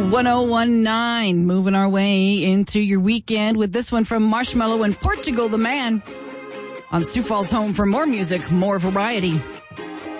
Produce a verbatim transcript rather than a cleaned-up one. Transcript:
one oh one nine, moving our way into your weekend with this one from Marshmello and Portugal the Man on Sioux Falls Home for more music, more variety.